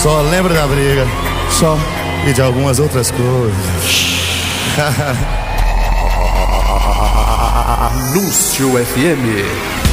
Só lembro da briga, só, e de algumas outras coisas. Lúcio FM.